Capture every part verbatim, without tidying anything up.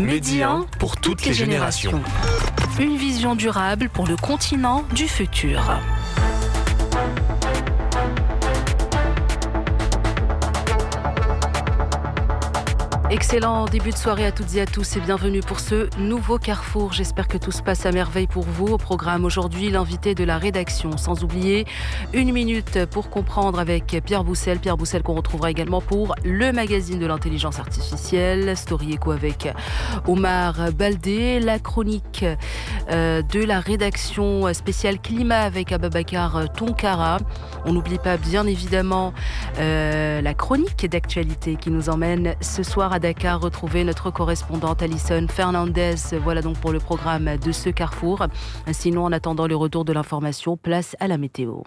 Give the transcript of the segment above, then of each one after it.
Médian pour toutes les générations. Une vision durable pour le continent du futur. Excellent début de soirée à toutes et à tous et bienvenue pour ce nouveau Carrefour. J'espère que tout se passe à merveille pour vous. Au programme aujourd'hui, l'invité de la rédaction. Sans oublier une minute pour comprendre avec Pierre Boussel. Pierre Boussel qu'on retrouvera également pour le magazine de l'intelligence artificielle. Story Echo avec Omar Baldé. La chronique euh, de la rédaction spéciale climat avec Ababakar Tonkara. On n'oublie pas bien évidemment euh, la chronique d'actualité qui nous emmène ce soir à Dakar, retrouver notre correspondante Alison Fernandez. Voilà donc pour le programme de ce Carrefour. Sinon, en attendant le retour de l'information, place à la météo.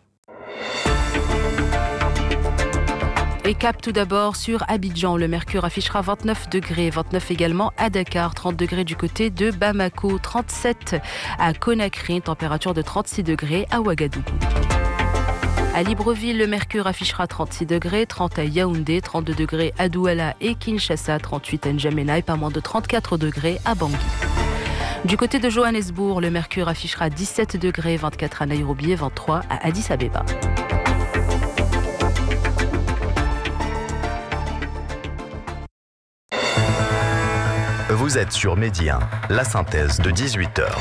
Et cap tout d'abord sur Abidjan. Le mercure affichera vingt-neuf degrés, vingt-neuf également à Dakar, trente degrés du côté de Bamako, trente-sept à Conakry, température de trente-six degrés à Ouagadougou. À Libreville, le mercure affichera trente-six degrés, trente à Yaoundé, trente-deux degrés à Douala et Kinshasa, trente-huit à N'Djamena et pas moins de trente-quatre degrés à Bangui. Du côté de Johannesburg, le mercure affichera dix-sept degrés, vingt-quatre à Nairobi et vingt-trois à Addis Abeba. Vous êtes sur Média, la synthèse de dix-huit heures.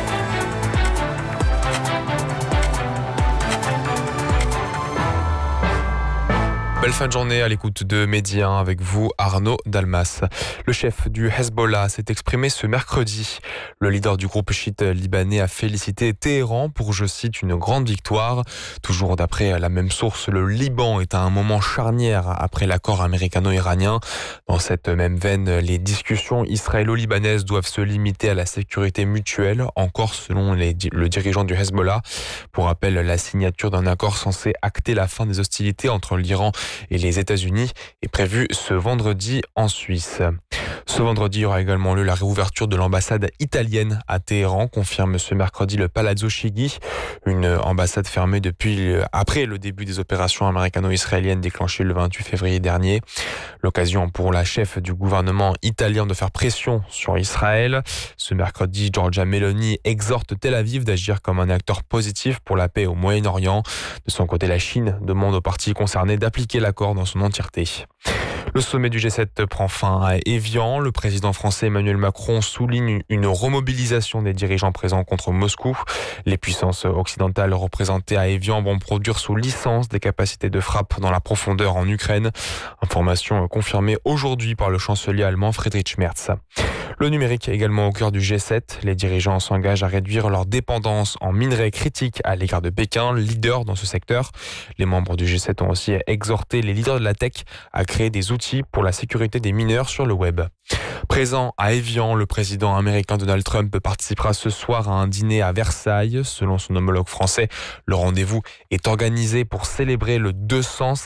Belle fin de journée à l'écoute de Média avec vous, Arnaud Dalmas. Le chef du Hezbollah s'est exprimé ce mercredi. Le leader du groupe chiite libanais a félicité Téhéran pour, je cite, une grande victoire. Toujours d'après la même source, le Liban est à un moment charnière après l'accord américano-iranien. Dans cette même veine, les discussions israélo-libanaises doivent se limiter à la sécurité mutuelle, encore selon les, le dirigeant du Hezbollah. Pour rappel, la signature d'un accord censé acter la fin des hostilités entre l'Iran et les États-Unis est prévue ce vendredi en Suisse. Ce vendredi, il y aura également lieu la réouverture de l'ambassade italienne à Téhéran, confirme ce mercredi le Palazzo Chigi, une ambassade fermée depuis après le début des opérations américano-israéliennes déclenchées le vingt-huit février dernier. L'occasion pour la chef du gouvernement italien de faire pression sur Israël. Ce mercredi, Giorgia Meloni exhorte Tel Aviv d'agir comme un acteur positif pour la paix au Moyen-Orient. De son côté, la Chine demande aux parties concernées d'appliquer l'accord dans son entièreté. Le sommet du G sept prend fin à Évian. Le président français Emmanuel Macron souligne une remobilisation des dirigeants présents contre Moscou. Les puissances occidentales représentées à Évian vont produire sous licence des capacités de frappe dans la profondeur en Ukraine. Information confirmée aujourd'hui par le chancelier allemand Friedrich Merz. Le numérique est également au cœur du G sept. Les dirigeants s'engagent à réduire leur dépendance en minerais critiques à l'égard de Pékin, leader dans ce secteur. Les membres du G sept ont aussi exhorté les leaders de la tech à créer des outils pour la sécurité des mineurs sur le web. Présent à Évian, le président américain Donald Trump participera ce soir à un dîner à Versailles. Selon son homologue français, le rendez-vous est organisé pour célébrer le deux cent